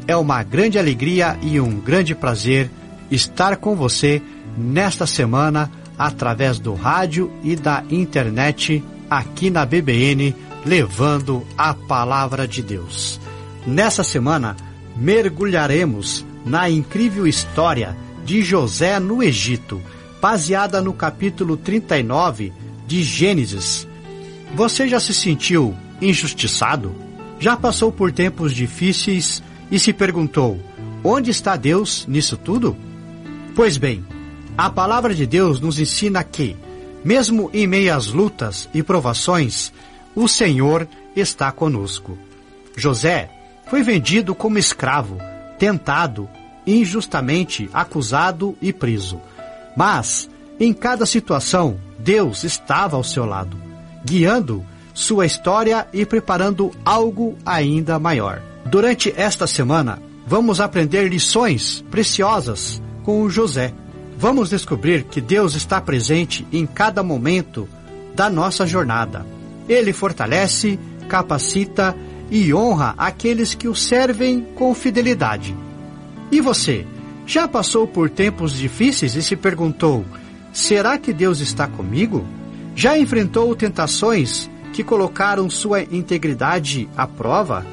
É uma grande alegria e um grande prazer estar com você nesta semana através do rádio e da internet aqui na BBN, levando a palavra de Deus. Nessa semana, mergulharemos na incrível história de José no Egito, baseada no capítulo 39 de Gênesis. Você já se sentiu injustiçado? Já passou por tempos difíceis e se perguntou: onde está Deus nisso tudo? Pois bem, a palavra de Deus nos ensina que, mesmo em meio às lutas e provações, o Senhor está conosco. José foi vendido como escravo, tentado, injustamente acusado e preso. Mas, em cada situação, Deus estava ao seu lado, guiando sua história e preparando algo ainda maior. Durante esta semana, vamos aprender lições preciosas com o José. Vamos descobrir que Deus está presente em cada momento da nossa jornada. Ele fortalece, capacita e honra aqueles que o servem com fidelidade. E você, já passou por tempos difíceis e se perguntou: será que Deus está comigo? Já enfrentou tentações que colocaram sua integridade à prova?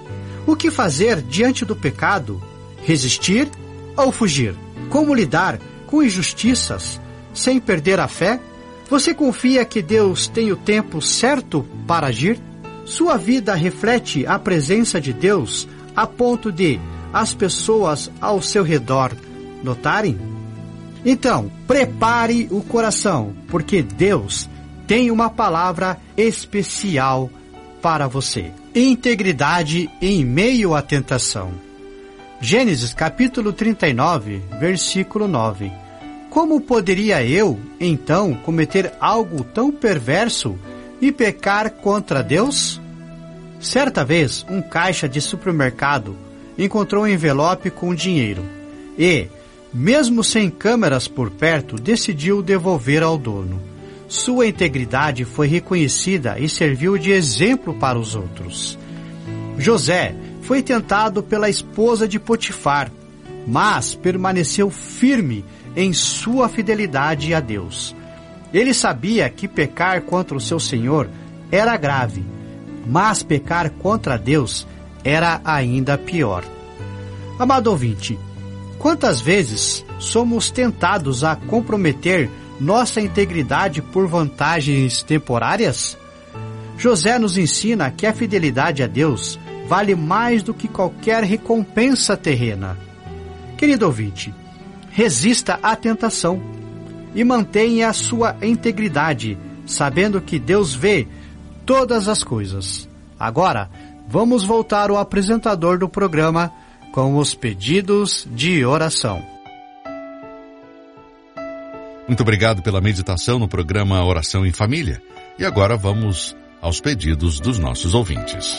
O que fazer diante do pecado? Resistir ou fugir? Como lidar com injustiças sem perder a fé? Você confia que Deus tem o tempo certo para agir? Sua vida reflete a presença de Deus a ponto de as pessoas ao seu redor notarem? Então, prepare o coração, porque Deus tem uma palavra especial para você. Integridade em meio à tentação. Gênesis capítulo 39, versículo 9. Como poderia eu, então, cometer algo tão perverso e pecar contra Deus? Certa vez, um caixa de supermercado encontrou um envelope com dinheiro e, mesmo sem câmeras por perto, decidiu devolver ao dono. Sua integridade foi reconhecida e serviu de exemplo para os outros. José foi tentado pela esposa de Potifar, mas permaneceu firme em sua fidelidade a Deus. Ele sabia que pecar contra o seu Senhor era grave, mas pecar contra Deus era ainda pior. Amado ouvinte, quantas vezes somos tentados a comprometer nossa integridade por vantagens temporárias? José nos ensina que a fidelidade a Deus vale mais do que qualquer recompensa terrena. Querido ouvinte, resista à tentação e mantenha a sua integridade, sabendo que Deus vê todas as coisas. Agora, vamos voltar ao apresentador do programa com os pedidos de oração. Muito obrigado pela meditação no programa Oração em Família. E agora vamos aos pedidos dos nossos ouvintes.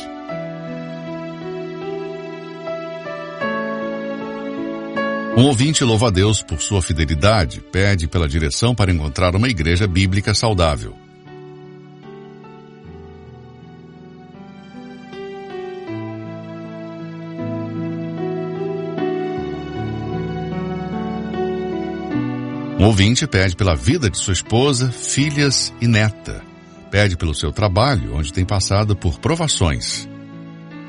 Um ouvinte louva a Deus por sua fidelidade, pede pela direção para encontrar uma igreja bíblica saudável. Um ouvinte pede pela vida de sua esposa, filhas e neta. Pede pelo seu trabalho, onde tem passado por provações.